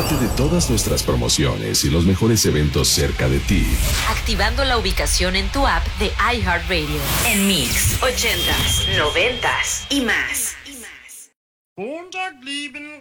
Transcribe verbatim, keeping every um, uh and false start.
Entérate de todas nuestras promociones y los mejores eventos cerca de ti. Activando la ubicación en tu app de iHeartRadio. En Mix, ochentas, noventas y más. Montag lieben